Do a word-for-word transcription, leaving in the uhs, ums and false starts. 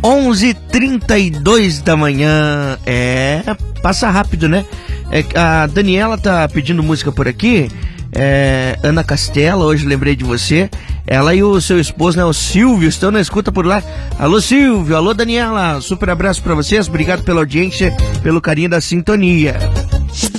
onze e trinta e dois da manhã. É, passa rápido, né? É, a Daniela tá pedindo música por aqui. É, Ana Castela, hoje lembrei de você. Ela e o seu esposo, né, o Silvio, estão na escuta por lá. Alô, Silvio, alô, Daniela, super abraço pra vocês. Obrigado pela audiência, pelo carinho da sintonia.